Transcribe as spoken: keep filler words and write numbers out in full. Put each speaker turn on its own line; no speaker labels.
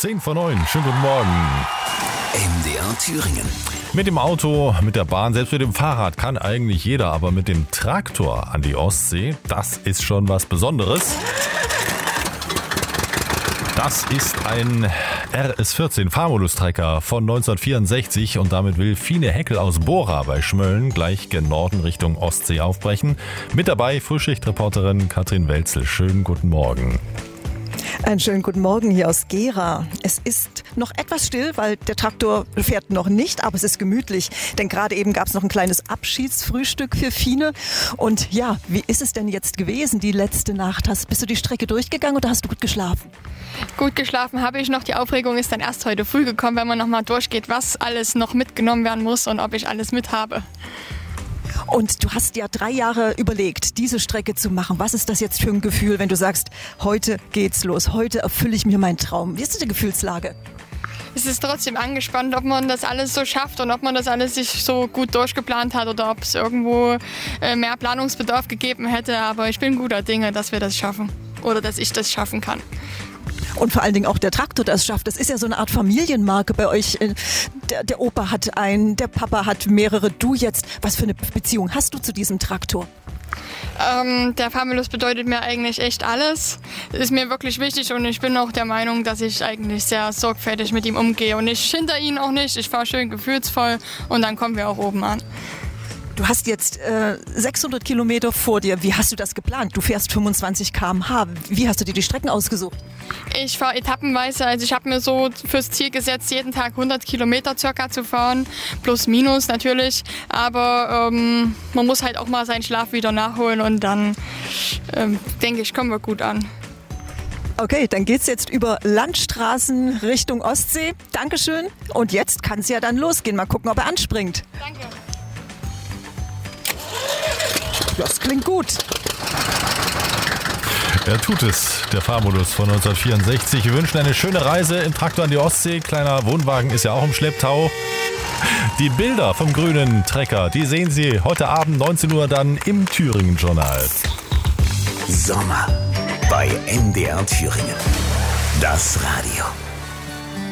zehn vor neun. Schönen guten Morgen.
M D R Thüringen.
Mit dem Auto, mit der Bahn, selbst mit dem Fahrrad kann eigentlich jeder, aber mit dem Traktor an die Ostsee, das ist schon was Besonderes. Das ist ein R S vierzehn Famulus-Trecker von neunzehnhundertvierundsechzig und damit will Fine Heckel aus Bora bei Schmölln gleich gen Norden Richtung Ostsee aufbrechen. Mit dabei Frühschichtreporterin Katrin Welzel. Schönen guten Morgen.
Einen schönen guten Morgen hier aus Gera. Es ist noch etwas still, weil der Traktor fährt noch nicht, aber es ist gemütlich. Denn gerade eben gab es noch ein kleines Abschiedsfrühstück für Fine. Und ja, wie ist es denn jetzt gewesen, die letzte Nacht? Hast, bist du die Strecke durchgegangen oder hast du gut geschlafen?
Gut geschlafen habe ich noch. Die Aufregung ist dann erst heute früh gekommen, wenn man noch mal durchgeht, was alles noch mitgenommen werden muss und ob ich alles mit habe.
Und du hast ja drei Jahre überlegt, diese Strecke zu machen. Was ist das jetzt für ein Gefühl, wenn du sagst, heute geht's los, heute erfülle ich mir meinen Traum? Wie ist die Gefühlslage?
Es ist trotzdem angespannt, ob man das alles so schafft und ob man das alles sich so gut durchgeplant hat oder ob es irgendwo mehr Planungsbedarf gegeben hätte. Aber ich bin guter Dinge, dass wir das schaffen oder dass ich das schaffen kann.
Und vor allen Dingen auch der Traktor das schafft. Das ist ja so eine Art Familienmarke bei euch. Der, der Opa hat einen, der Papa hat mehrere, du jetzt. Was für eine Beziehung hast du zu diesem Traktor?
Ähm, der Famulus bedeutet mir eigentlich echt alles. Ist mir wirklich wichtig und ich bin auch der Meinung, dass ich eigentlich sehr sorgfältig mit ihm umgehe. Und ich hinter ihn auch nicht. Ich fahre schön gefühlsvoll und dann kommen wir auch oben an.
Du hast jetzt äh, sechshundert Kilometer vor dir. Wie hast du das geplant? Du fährst fünfundzwanzig Kilometer pro Stunde. Wie hast du dir die Strecken ausgesucht?
Ich fahre etappenweise. Also ich habe mir so fürs Ziel gesetzt, jeden Tag hundert Kilometer circa zu fahren. Plus, minus natürlich. Aber ähm, man muss halt auch mal seinen Schlaf wieder nachholen und dann ähm, denke ich, kommen wir gut an.
Okay, dann geht's jetzt über Landstraßen Richtung Ostsee. Dankeschön. Und jetzt kann es ja dann losgehen. Mal gucken, ob er anspringt.
Danke.
Das klingt gut.
Er tut es, der Famulus von neunzehnhundertvierundsechzig. Wir wünschen eine schöne Reise im Traktor an die Ostsee. Kleiner Wohnwagen ist ja auch im Schlepptau. Die Bilder vom grünen Trecker, die sehen Sie heute Abend neunzehn Uhr dann im Thüringen-Journal.
Sommer bei M D R Thüringen. Das Radio.